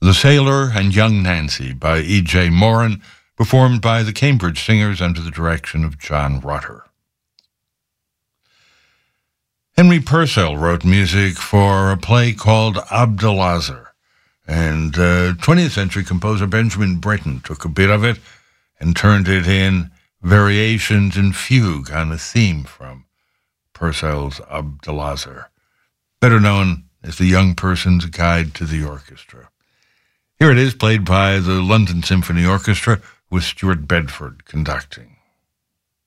The Sailor and Young Nancy by E.J. Moran, performed by the Cambridge Singers under the direction of John Rutter. Henry Purcell wrote music for a play called Abdelazar, and 20th century composer Benjamin Britten took a bit of it and turned it in variations and fugue on a theme from Purcell's Abdelazar, better known as The Young Person's Guide to the Orchestra. Here it is, played by the London Symphony Orchestra with Stuart Bedford conducting.